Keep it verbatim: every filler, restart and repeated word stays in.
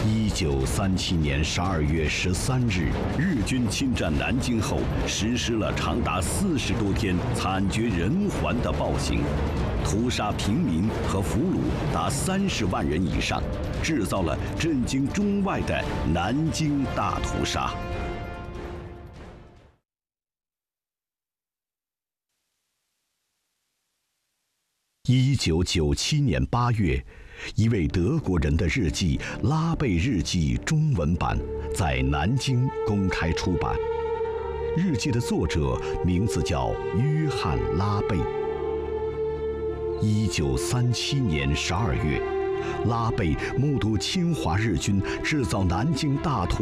一九三七年十二月十三日，日军侵占南京后，实施了长达四十多天、惨绝人寰的暴行，屠杀平民和俘虏达三十万人以上，制造了震惊中外的南京大屠杀。一九九七年八月，一位德国人的日记《拉贝日记》中文版在南京公开出版。日记的作者名字叫约翰·拉贝。一九三七年十二月，拉贝目睹侵华日军制造南京大屠